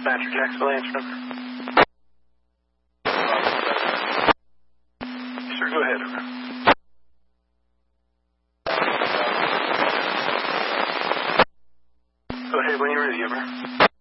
dispatcher, Jacksonville, answer number. Sir, go ahead. Go ahead when you're ready, over.